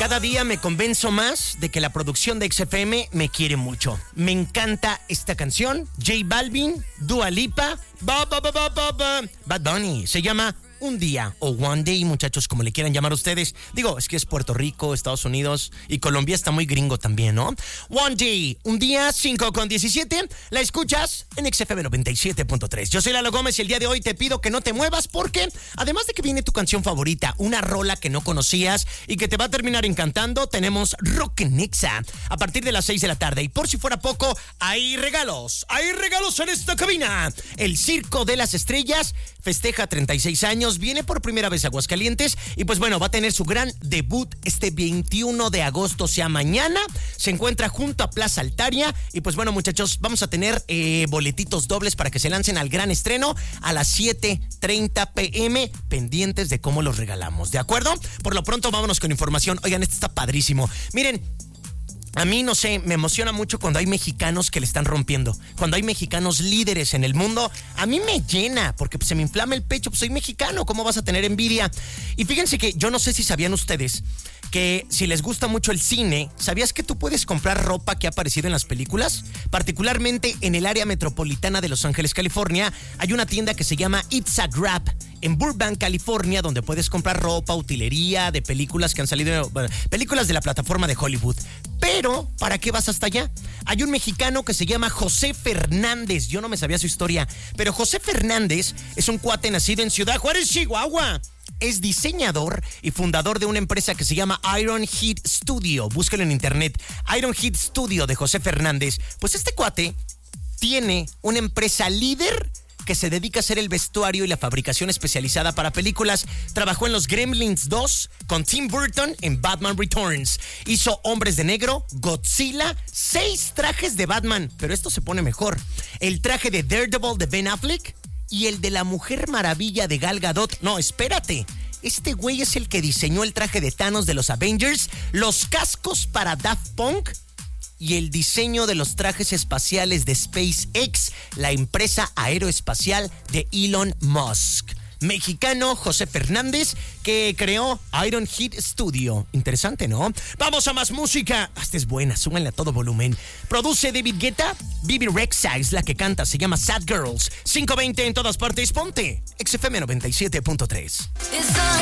Cada día me convenzo más de que la producción de XFM me quiere mucho. Me encanta esta canción. J Balvin, Dua Lipa, Bad Bunny. Se llama Un Día o One Day, muchachos, como le quieran llamar ustedes. Digo, es que es Puerto Rico, Estados Unidos y Colombia está muy gringo también, ¿no? One Day, un día, 5:17. La escuchas en XFM 97.3. Yo soy Lalo Gómez y el día de hoy te pido que no te muevas porque, además de que viene tu canción favorita, una rola que no conocías y que te va a terminar encantando, tenemos Rock en Exa a partir de las 6 de la tarde. Y por si fuera poco, hay regalos en esta cabina. El Circo de las Estrellas festeja 36 años. Viene por primera vez a Aguascalientes y pues bueno, va a tener su gran debut este 21 de agosto, o sea, mañana. Se encuentra junto a Plaza Altaria y pues bueno, muchachos, vamos a tener boletitos dobles para que se lancen al gran estreno a las 7:30 p.m. pendientes de cómo los regalamos, ¿de acuerdo? Por lo pronto, vámonos con información. Oigan, esto está padrísimo. Miren, a mí, no sé, me emociona mucho cuando hay mexicanos que le están rompiendo. Cuando hay mexicanos líderes en el mundo, a mí me llena, porque pues, se me inflama el pecho, pues soy mexicano, ¿cómo vas a tener envidia? Y fíjense que yo no sé si sabían ustedes que si les gusta mucho el cine, ¿sabías que tú puedes comprar ropa que ha aparecido en las películas? Particularmente en el área metropolitana de Los Ángeles, California, hay una tienda que se llama It's a Grab en Burbank, California, donde puedes comprar ropa, utilería de películas que han salido, bueno, películas de la plataforma de Hollywood. Pero, ¿para qué vas hasta allá? Hay un mexicano que se llama José Fernández. Yo no me sabía su historia, pero José Fernández es un cuate nacido en Ciudad Juárez, Chihuahua. Es diseñador y fundador de una empresa que se llama Iron Heat Studio. Búsquelo en internet. Iron Heat Studio de José Fernández. Pues este cuate tiene una empresa líder que se dedica a hacer el vestuario y la fabricación especializada para películas. Trabajó en los Gremlins 2 con Tim Burton en Batman Returns. Hizo Hombres de Negro, Godzilla, 6 trajes de Batman, pero esto se pone mejor. El traje de Daredevil de Ben Affleck y el de la Mujer Maravilla de Gal Gadot. No, espérate. Este güey es el que diseñó el traje de Thanos de los Avengers, los cascos para Daft Punk y el diseño de los trajes espaciales de SpaceX, la empresa aeroespacial de Elon Musk. Mexicano José Fernández, que creó Iron Heat Studio. Interesante, ¿no? Vamos a más música. Esta es buena, súbanle a todo volumen. Produce David Guetta, Bibi Rexha es la que canta, se llama Sad Girls. 5:20 en todas partes, ponte XFM 97.3.